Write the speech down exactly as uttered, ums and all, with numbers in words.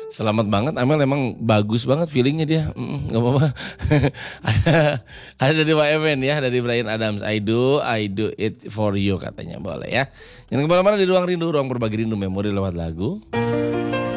Selamat banget Amel emang bagus banget feelingnya dia, mhm, nggak apa-apa. Ada ada dari Y M N ya, dari Bryan Adams, I do, I do it for you katanya, boleh ya. Jangan kemana-mana di Ruang Rindu, ruang berbagi rindu memori lewat lagu.